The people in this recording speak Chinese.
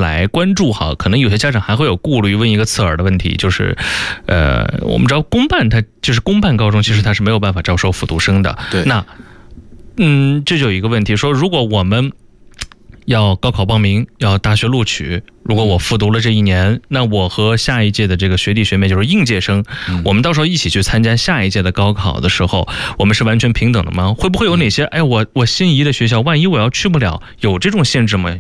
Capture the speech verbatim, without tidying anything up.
来关注哈，可能有些家长还会有顾虑，问一个刺耳的问题，就是呃，我们知道公办它就是公办高中，其实它是没有办法招收复读生的。 对， 那嗯，这就有一个问题，说如果我们要高考报名，要大学录取，如果我复读了这一年，那我和下一届的这个学弟学妹，就是应届生， 嗯、 我们到时候一起去参加下一届的高考的时候，我们是完全平等的吗？会不会有哪些哎我我心仪的学校，万一我要去不了，有这种限制吗？